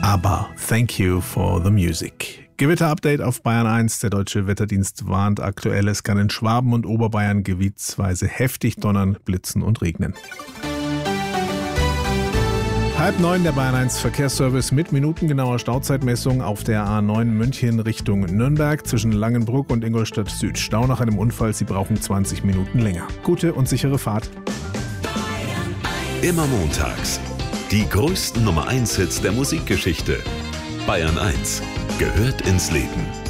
Aber thank you for the music. Gewitter-Update auf Bayern 1. Der Deutsche Wetterdienst warnt aktuell, es kann in Schwaben und Oberbayern gebietsweise heftig donnern, blitzen und regnen. 8:30 der Bayern 1 Verkehrsservice mit minutengenauer Stauzeitmessung auf der A9 München Richtung Nürnberg zwischen Langenbruck und Ingolstadt Süd. Stau nach einem Unfall, Sie brauchen 20 Minuten länger. Gute und sichere Fahrt. Immer montags. Die größten Nummer 1 Hits der Musikgeschichte. Bayern 1 gehört ins Leben.